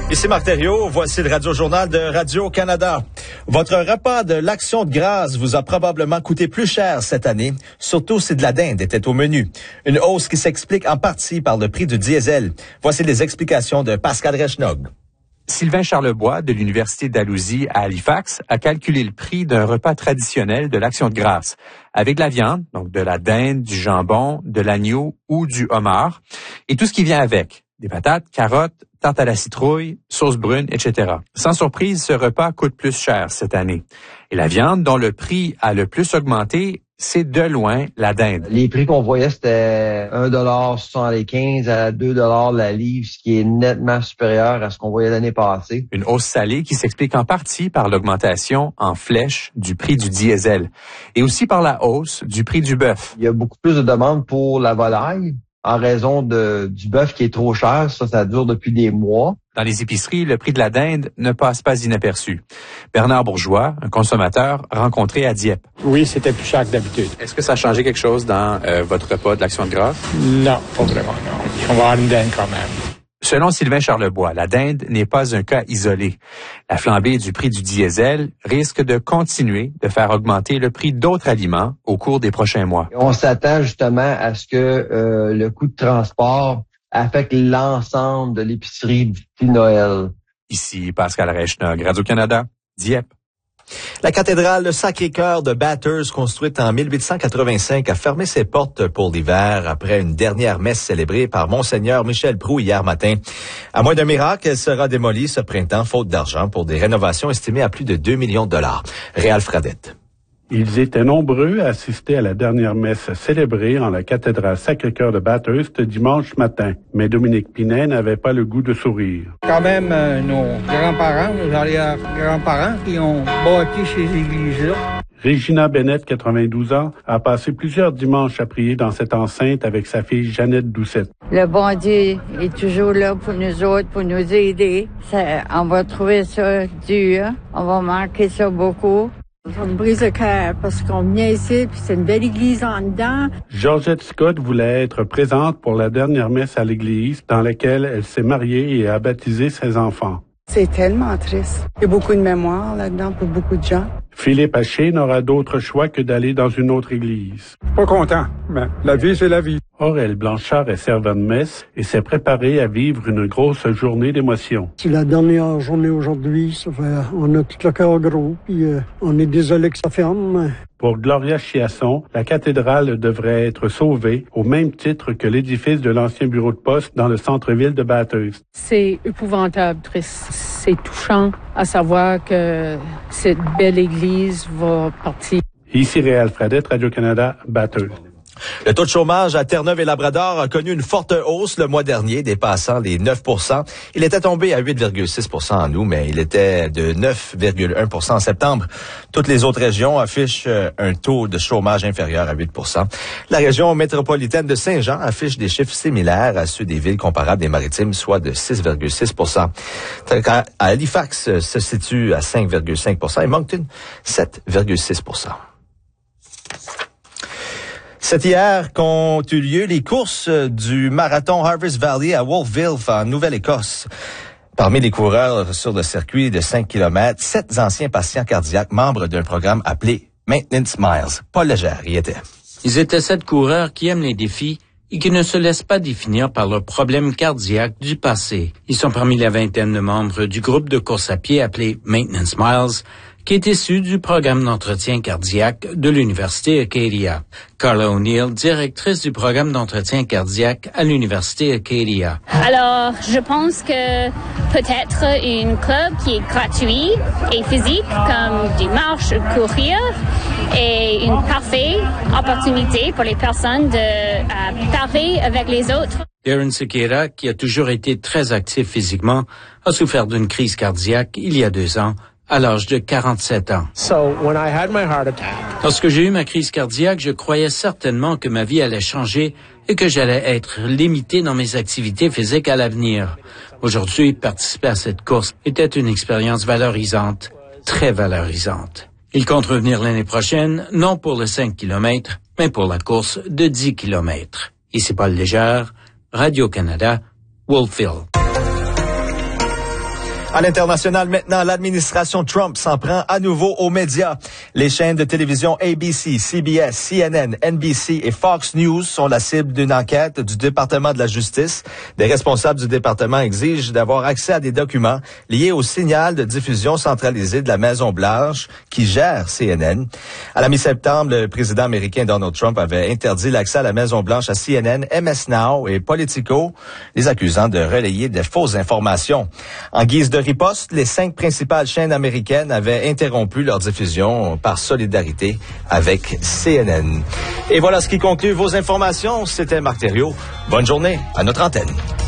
Ici Marc Thériault, voici le Radio-Journal de Radio-Canada. Votre repas de l'Action de grâce vous a probablement coûté plus cher cette année, surtout si de la dinde était au menu. Une hausse qui s'explique en partie par le prix du diesel. Voici les explications de Pascal Rechnog. Sylvain Charlebois de l'Université Dalhousie à Halifax a calculé le prix d'un repas traditionnel de l'Action de grâce, avec de la viande, donc de la dinde, du jambon, de l'agneau ou du homard, et tout ce qui vient avec, des patates, carottes, tarte à la citrouille, sauce brune, etc. Sans surprise, ce repas coûte plus cher cette année. Et la viande dont le prix a le plus augmenté, c'est de loin la dinde. Les prix qu'on voyait, c'était $1,75 à $2 la livre, ce qui est nettement supérieur à ce qu'on voyait l'année passée. Une hausse salée qui s'explique en partie par l'augmentation en flèche du prix du diesel et aussi par la hausse du prix du bœuf. Il y a beaucoup plus de demandes pour la volaille en raison du bœuf qui est trop cher. Ça dure depuis des mois. Dans les épiceries, le prix de la dinde ne passe pas inaperçu. Bernard Bourgeois, un consommateur rencontré à Dieppe. Oui, c'était plus cher que d'habitude. Est-ce que ça a changé quelque chose dans votre repas de l'Action de grâce? Non, pas vraiment, non. On va avoir une dinde quand même. Selon Sylvain Charlebois, la dinde n'est pas un cas isolé. La flambée du prix du diesel risque de continuer de faire augmenter le prix d'autres aliments au cours des prochains mois. On s'attend justement à ce que le coût de transport affecte l'ensemble de l'épicerie du Noël. Ici Pascal Rechnog, Radio-Canada, Dieppe. La cathédrale Sacré-Cœur de Bathurst, construite en 1885, a fermé ses portes pour l'hiver après une dernière messe célébrée par Monseigneur Michel Proulx hier matin. À moins d'un miracle, elle sera démolie ce printemps, faute d'argent, pour des rénovations estimées à plus de 2 millions de dollars. Réal Fradette. Ils étaient nombreux à assister à la dernière messe célébrée en la cathédrale Sacré-Cœur de Bathurst dimanche matin. Mais Dominique Pinet n'avait pas le goût de sourire. Quand même, nos grands-parents, nos arrière-grands-parents qui ont bâti ces églises-là. Regina Bennett, 92 ans, a passé plusieurs dimanches à prier dans cette enceinte avec sa fille Jeannette Doucette. Le bon Dieu est toujours là pour nous autres, pour nous aider. On va trouver ça dur. On va manquer ça beaucoup. Ça me brise le cœur parce qu'on vient ici puis c'est une belle église en dedans. Georgette Scott voulait être présente pour la dernière messe à l'église dans laquelle elle s'est mariée et a baptisé ses enfants. C'est tellement triste. Il y a beaucoup de mémoire là-dedans pour beaucoup de gens. Philippe Haché n'aura d'autre choix que d'aller dans une autre église. Pas content, mais la vie, c'est la vie. Aurel Blanchard est servant de messe et s'est préparé à vivre une grosse journée d'émotion. C'est la dernière journée aujourd'hui, on a tout le cœur gros, puis on est désolé que ça ferme. Pour Gloria Chiasson, la cathédrale devrait être sauvée au même titre que l'édifice de l'ancien bureau de poste dans le centre-ville de Bathurst. C'est épouvantable, triste. C'est touchant à savoir que cette belle église va partir. Ici Réal Fradette, Radio-Canada, Bathurst. Le taux de chômage à Terre-Neuve et Labrador a connu une forte hausse le mois dernier, dépassant les 9 %. Il était tombé à 8,6 % en août, mais il était de 9,1 % en septembre. Toutes les autres régions affichent un taux de chômage inférieur à 8 %. La région métropolitaine de Saint-Jean affiche des chiffres similaires à ceux des villes comparables des Maritimes, soit de 6,6 %. À Halifax se situe à 5,5 % et Moncton, 7,6 %. C'est hier qu'ont eu lieu les courses du marathon Harvest Valley à Wolfville, en Nouvelle-Écosse. Parmi les coureurs sur le circuit de 5 km, 7 anciens patients cardiaques, membres d'un programme appelé Maintenance Miles. Paul Légère y était. Ils étaient 7 coureurs qui aiment les défis et qui ne se laissent pas définir par leurs problèmes cardiaques du passé. Ils sont parmi la vingtaine de membres du groupe de course à pied appelé Maintenance Miles, qui est issu du programme d'entretien cardiaque de l'Université Acadia. Carla O'Neill, directrice du programme d'entretien cardiaque à l'Université Acadia. Alors, je pense que peut-être un club qui est gratuit et physique, comme du marche, courir, est une parfaite opportunité pour les personnes de parler avec les autres. Darren Sequeira, qui a toujours été très actif physiquement, a souffert d'une crise cardiaque il y a 2 ans, à l'âge de 47 ans. Lorsque j'ai eu ma crise cardiaque, je croyais certainement que ma vie allait changer et que j'allais être limité dans mes activités physiques à l'avenir. Aujourd'hui, participer à cette course était une expérience valorisante, très valorisante. Il compte revenir l'année prochaine, non pour le 5 km, mais pour la course de 10 km. Ici Paul Légère, Radio-Canada, Wolfville. À l'international, maintenant, l'administration Trump s'en prend à nouveau aux médias. Les chaînes de télévision ABC, CBS, CNN, NBC et Fox News sont la cible d'une enquête du département de la justice. Des responsables du département exigent d'avoir accès à des documents liés au signal de diffusion centralisé de la Maison-Blanche qui gère CNN. À la mi-septembre, le président américain Donald Trump avait interdit l'accès à la Maison-Blanche à CNN, MS Now et Politico, les accusant de relayer de fausses informations. En guise de riposte, les 5 principales chaînes américaines avaient interrompu leur diffusion par solidarité avec CNN. Et voilà ce qui conclut vos informations. C'était Marc Thériault. Bonne journée à notre antenne.